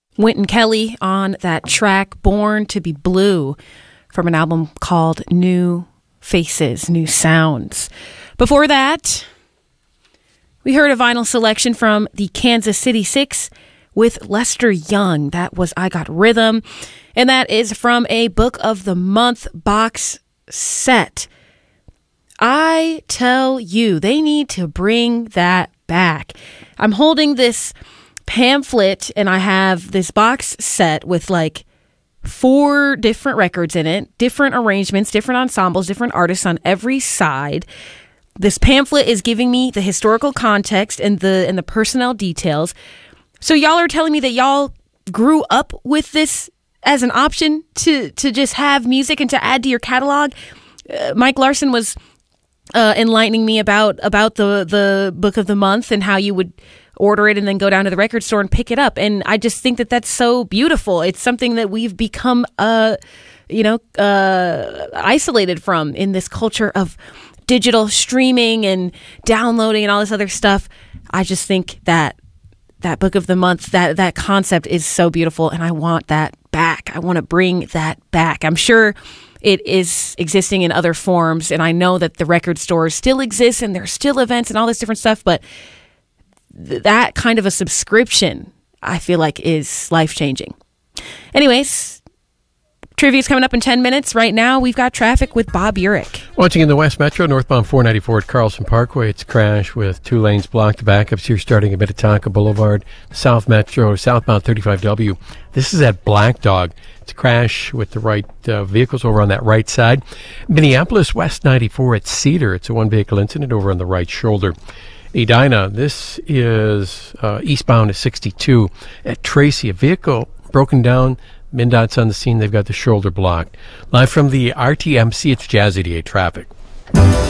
Wynton Kelly on that track, Born to be Blue, from an album called New Faces, New Sounds. Before that, we heard a vinyl selection from the Kansas City Six with Lester Young. That was I Got Rhythm, and that is from a Book of the Month box set. I tell you, they need to bring that back. I'm holding this pamphlet, and I have this box set with like 4 different records in it, different arrangements, different ensembles, different artists on every side. This pamphlet is giving me the historical context and the personnel details. So y'all are telling me that y'all grew up with this as an option to just have music and to add to your catalog. Mike Larson was enlightening me about the Book of the Month and how you would order it and then go down to the record store and pick it up. And I just think that that's so beautiful. It's something that we've become, isolated from in this culture of digital streaming and downloading and all this other stuff. I just think that Book of the Month, that concept is so beautiful, and I want that back. I want to bring that back. I'm sure it is existing in other forms, and I know that the record stores still exist and there's still events and all this different stuff, but that kind of a subscription, I feel like, is life-changing. Anyways, trivia's coming up in 10 minutes. Right now, we've got traffic with Bob Urich. Watching in the West Metro, northbound 494 at Carlson Parkway. It's a crash with 2 lanes blocked. Backups here starting at Minnetonka Boulevard. South Metro, southbound 35W. This is at Black Dog. It's a crash with the right vehicles over on that right side. Minneapolis West 94 at Cedar. It's a one-vehicle incident over on the right shoulder. Edina, this is eastbound at 62 at Tracy. A vehicle broken down. MnDOT's on the scene. They've got the shoulder blocked. Live from the RTMC, it's Jazz 88 traffic.